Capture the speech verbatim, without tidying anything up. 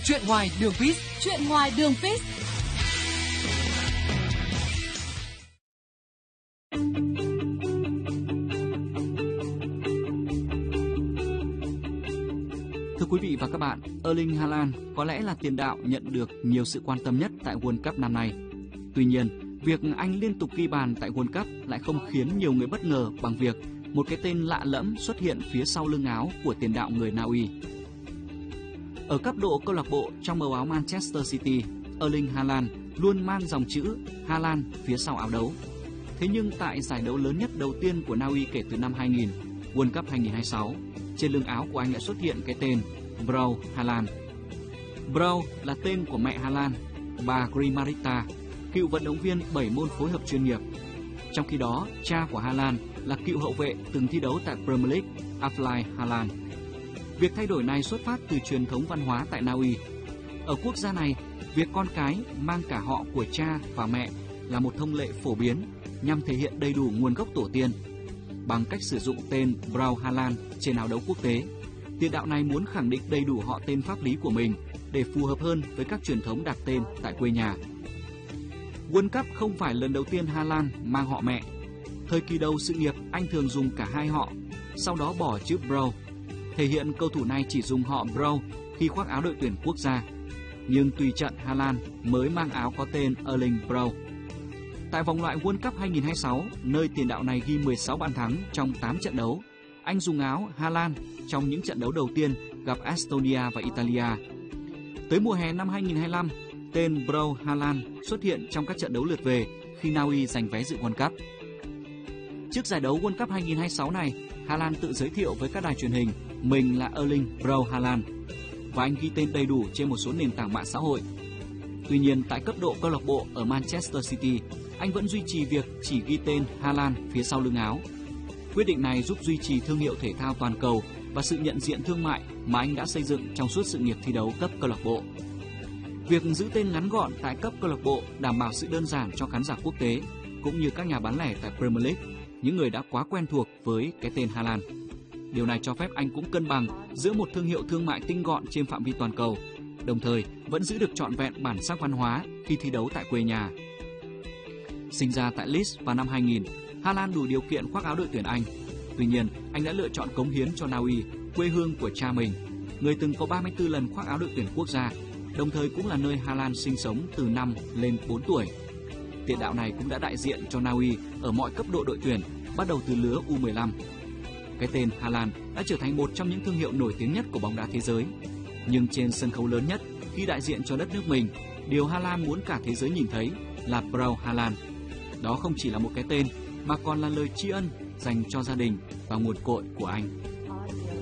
Chuyện ngoài đường pit. Chuyện ngoài đường pit. Thưa quý vị và các bạn, Erling Haaland có lẽ là tiền đạo nhận được nhiều sự quan tâm nhất tại World Cup năm nay. Tuy nhiên, việc anh liên tục ghi bàn tại World Cup lại không khiến nhiều người bất ngờ bằng việc một cái tên lạ lẫm xuất hiện phía sau lưng áo của tiền đạo người Na Uy. Ở cấp độ câu lạc bộ trong màu áo Manchester City, Erling Haaland luôn mang dòng chữ Haaland phía sau áo đấu. Thế nhưng tại giải đấu lớn nhất đầu tiên của Na Uy kể từ năm hai nghìn, World Cup hai không hai sáu, trên lưng áo của anh lại xuất hiện cái tên Braut Haaland. Braut là tên của mẹ Haaland, bà Grimarita, cựu vận động viên bảy môn phối hợp chuyên nghiệp. Trong khi đó, cha của Haaland là cựu hậu vệ từng thi đấu tại Premier League, Erling Haaland. Việc thay đổi này xuất phát từ truyền thống văn hóa tại Na Uy. Ở quốc gia này, việc con cái mang cả họ của cha và mẹ là một thông lệ phổ biến nhằm thể hiện đầy đủ nguồn gốc tổ tiên. Bằng cách sử dụng tên Braut Haaland trên áo đấu quốc tế, tiền đạo này muốn khẳng định đầy đủ họ tên pháp lý của mình để phù hợp hơn với các truyền thống đặt tên tại quê nhà. World Cup không phải lần đầu tiên Haaland mang họ mẹ. Thời kỳ đầu sự nghiệp, anh thường dùng cả hai họ, sau đó bỏ chữ Braut, thể hiện cầu thủ này chỉ dùng họ Braut khi khoác áo đội tuyển quốc gia. Nhưng tùy trận, Haaland mới mang áo có tên Erling Braut. Tại vòng loại World Cup hai không hai sáu, nơi tiền đạo này ghi mười sáu bàn thắng trong tám trận đấu, anh dùng áo Haaland trong những trận đấu đầu tiên gặp Estonia và Italia. Tới mùa hè năm hai không hai lăm, tên Braut Haaland xuất hiện trong các trận đấu lượt về khi Na Uy giành vé dự World Cup. Trước giải đấu World Cup hai không hai sáu này, Haaland tự giới thiệu với các đài truyền hình mình là Erling Braut Haaland và anh ghi tên đầy đủ trên một số nền tảng mạng xã hội. Tuy nhiên, tại cấp độ câu lạc bộ ở Manchester City, anh vẫn duy trì việc chỉ ghi tên Haaland phía sau lưng áo. Quyết định này giúp duy trì thương hiệu thể thao toàn cầu và sự nhận diện thương mại mà anh đã xây dựng trong suốt sự nghiệp thi đấu cấp câu lạc bộ. Việc giữ tên ngắn gọn tại cấp câu lạc bộ đảm bảo sự đơn giản cho khán giả quốc tế cũng như các nhà bán lẻ tại Premier League, những người đã quá quen thuộc với cái tên Haaland. Điều này cho phép anh cũng cân bằng giữa một thương hiệu thương mại tinh gọn trên phạm vi toàn cầu, đồng thời vẫn giữ được trọn vẹn bản sắc văn hóa khi thi đấu tại quê nhà. Sinh ra tại Leeds vào năm hai nghìn, Haaland đủ điều kiện khoác áo đội tuyển Anh. Tuy nhiên, anh đã lựa chọn cống hiến cho Na Uy, quê hương của cha mình, người từng có ba mươi tư lần khoác áo đội tuyển quốc gia, đồng thời cũng là nơi Haaland sinh sống từ năm lên bốn tuổi. Tiền đạo này cũng đã đại diện cho Na Uy ở mọi cấp độ đội tuyển, bắt đầu từ lứa U mười lăm. Cái tên Haaland đã trở thành một trong những thương hiệu nổi tiếng nhất của bóng đá thế giới. Nhưng trên sân khấu lớn nhất, khi đại diện cho đất nước mình, điều Haaland muốn cả thế giới nhìn thấy là Braut Haaland. Đó không chỉ là một cái tên, mà còn là lời tri ân dành cho gia đình và nguồn cội của anh.